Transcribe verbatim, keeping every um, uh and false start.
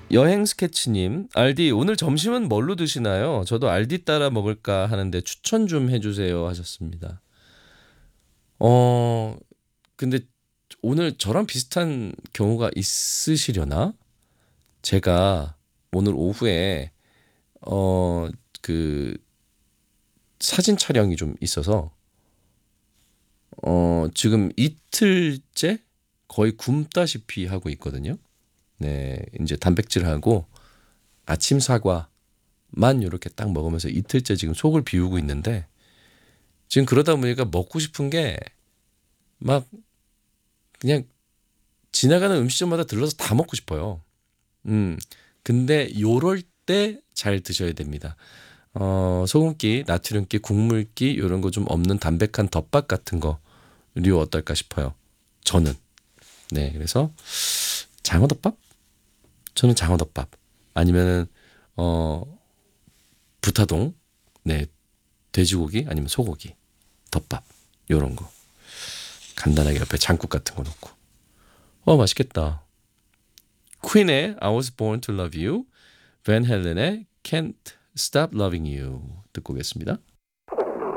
여행 스케치님, 알디 오늘 점심은 뭘로 드시나요? 저도 알디 따라 먹을까 하는데 추천 좀 해주세요 하셨습니다. 어, 근데 오늘 저랑 비슷한 경우가 있으시려나? 제가 오늘 오후에 어, 그 사진 촬영이 좀 있어서 어, 지금 이틀째 거의 굶다시피 하고 있거든요. 네, 이제 단백질하고 아침 사과만 이렇게 딱 먹으면서 이틀째 지금 속을 비우고 있는데 지금 그러다 보니까 먹고 싶은 게 막 그냥 지나가는 음식점마다 들러서 다 먹고 싶어요. 음, 근데 요럴 때 잘 드셔야 됩니다. 어, 소금기, 나트륨기, 국물기 이런 거 좀 없는 담백한 덮밥 같은 거류 어떨까 싶어요. 저는. 네, 그래서 장어덮밥? 저는 장어덮밥. 아니면은 어 부타동, 네, 돼지고기 아니면 소고기, 덮밥 요런 거 간단하게 옆에 장국 같은 거 넣고. 어 맛있겠다. 퀸의 I Was Born to Love You, 밴 헬렌의 Can't Stop Loving You 듣고 오겠습니다.